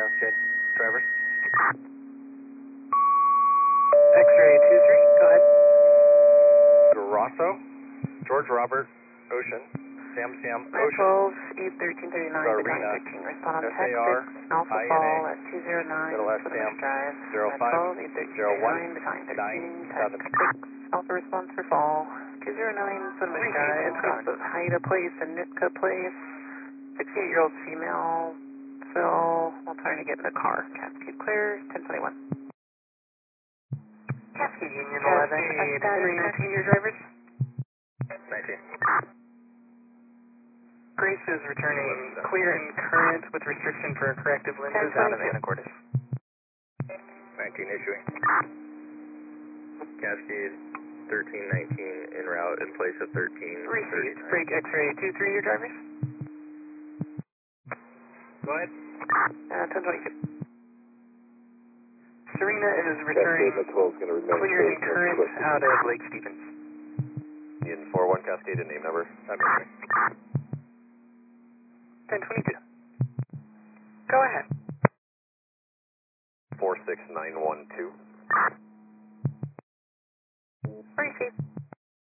good. Drivers? X-ray 23, go ahead. Rosso, George Robert, Ocean, Sam, Ocean, 12, 8, 1339, Garena, 13, respond on text, SAR, 6, Alpha INA, Fall at 209, Middle S, Southern Sam, Drive, 05, 12, 8, 01, 1339, battalion 13, 97. text 6, Alpha response for Fall, 209, Southern Drive, South Haida Place and Nitka Place, 68-year-old female, Phil, while trying to get in the car, Cascade clear, 1021. Cascade Union 11, Henry 19, your drivers? 19. Grace is returning clear and current with restriction for corrective lenses out of Anacortes. 19 issuing. Cascade 1319 en route in place of 13. Received. Break X-ray 23, your drivers? Go ahead. 1022. Serena is returning clear and current out of Lake Stevens. In 41 Cascade and name number. I'm issuing. 1022. Go ahead. 46912. Received.